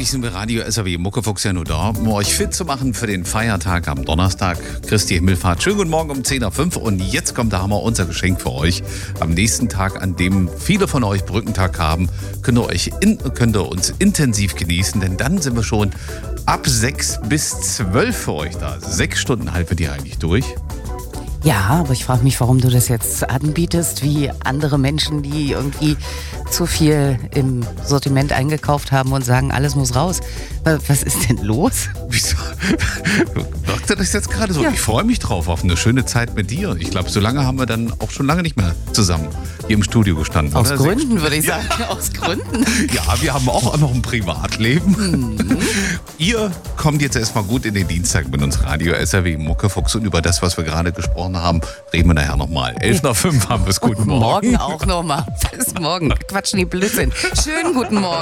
Eigentlich sind wir Radio SAW Muckefuchs ja nur da, um euch fit zu machen für den Feiertag am Donnerstag. Christi Himmelfahrt. Schönen guten Morgen um 10.05 Uhr. Und jetzt kommt der Hammer, unser Geschenk für euch. Am nächsten Tag, an dem viele von euch Brückentag haben, könnt ihr uns intensiv genießen, denn dann sind wir schon ab 6 bis 12 für euch da. 6 Stunden halten wir eigentlich durch. Ja, aber ich frage mich, warum du das jetzt anbietest, wie andere Menschen, die irgendwie zu viel im Sortiment eingekauft haben und sagen, alles muss raus. Was ist denn los? Wieso? Sagt ihr das jetzt gerade so? Ja. Ich freue mich drauf auf eine schöne Zeit mit dir. Ich glaube, so lange haben wir dann auch schon lange nicht mehr zusammen hier im Studio gestanden. Aus oder? Gründen, würde ich sagen. Ja. Aus Gründen. Ja, wir haben auch noch ein Privatleben. Ihr kommt jetzt erstmal gut in den Dienstag mit uns Radio SAW Muckefuchs und über das, was wir gerade gesprochen haben, reden wir nachher nochmal. 11:05 haben wir es. Guten Morgen. Morgen auch nochmal. Bis morgen. Quatschen die Blödsinn. Schönen guten Morgen.